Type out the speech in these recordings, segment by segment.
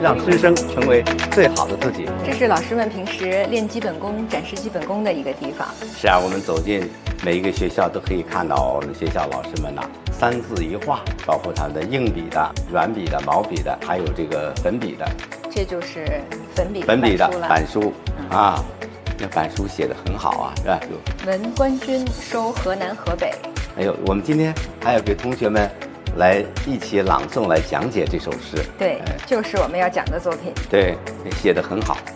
让师生成为最好的自己。 这是老师们平时练基本功、展示基本功的一个地方。 是啊，我们走进每一个学校都可以看到我们学校老师们三字一画，包括他们的硬笔的、软笔的、毛笔的，还有这个粉笔的。 这就是粉笔的板板书啊，那板书写得很好啊，是吧？ 闻官军收河南河北。 哎呦，我们今天还要给同学们来一起朗诵，来讲解这首诗。 对，就是我们要讲的作品。 对，写得很好。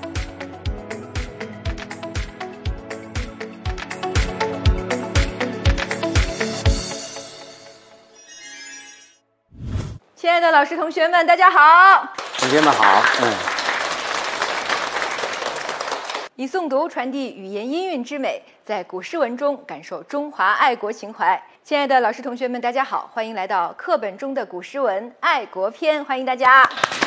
亲爱的老师、同学们，大家好！ 同学们好。 以诵读传递语言音韵之美，在古诗文中感受中华爱国情怀。亲爱的老师、同学们，大家好，欢迎来到课本中的古诗文爱国篇，欢迎大家。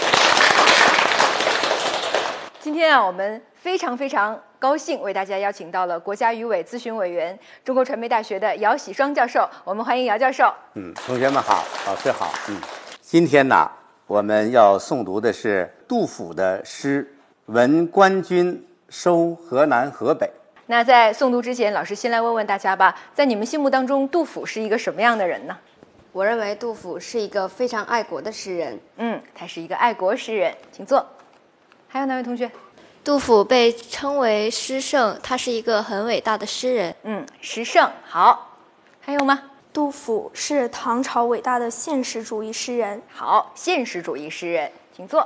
今天我们非常高兴为大家邀请到了国家语委咨询委员、中国传媒大学的姚喜双教授，我们欢迎姚教授。 同学们好，老师好。今天呢，我们要诵读的是杜甫的诗《闻官军收河南河北》。 那在诵读之前，老师先来问问大家吧，在你们心目当中，杜甫是一个什么样的人呢？ 我认为杜甫是一个非常爱国的诗人。 他是一个爱国诗人，请坐。还有哪位同学？ 杜甫被称为诗圣，他是一个很伟大的诗人。 诗圣，好。还有吗？ 杜甫是唐朝伟大的现实主义诗人。 好，现实主义诗人，请坐。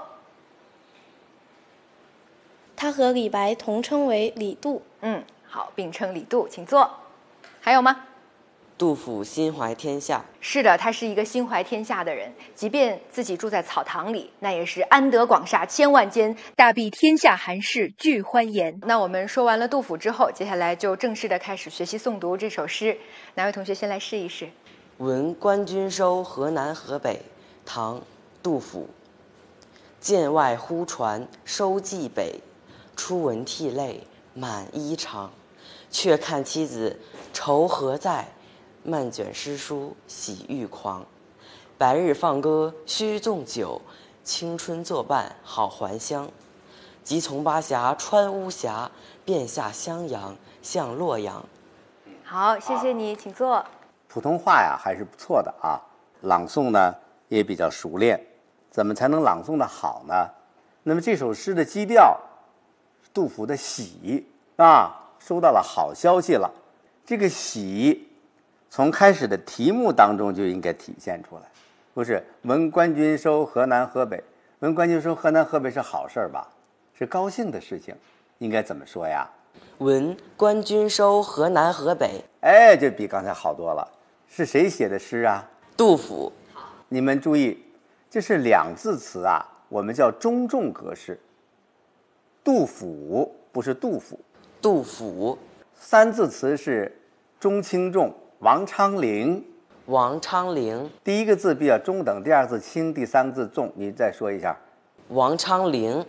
他和李白同称为李杜。 好，并称李杜，请坐。还有吗？ 杜甫心怀天下。 是的，他是一个心怀天下的人，即便自己住在草堂里，那也是安得广厦千万间，大庇天下寒士俱欢颜。那我们说完了杜甫之后，接下来就正式的开始学习诵读这首诗。哪位同学先来试一试？ 闻官军收河南河北，唐·杜甫。剑外忽传收蓟北，初闻涕泪满衣裳。却看妻子愁何在，漫卷诗书喜欲狂。白日放歌须纵酒，青春作伴好还乡。即从巴峡穿巫峡，便下襄阳向洛阳。 好，谢谢你，请坐。 普通话呀还是不错的啊，朗诵呢也比较熟练。怎么才能朗诵的好呢？那么这首诗的基调，杜甫的喜收到了好消息了。这个喜从开始的题目当中就应该体现出来，不是闻官军收河南河北，闻官军收河南河北是好事吧？是高兴的事情，应该怎么说呀？ 闻官军收河南河北。 就比刚才好多了。是谁写的诗啊？ 杜甫。 你们注意，这是两字词啊，我们叫中重格式。杜甫不是杜甫。 杜甫。 三字词是中轻重，王昌龄。 王昌龄。 第一个字比较中等，第二个字轻，第三个字重，你再说一下。 王昌龄。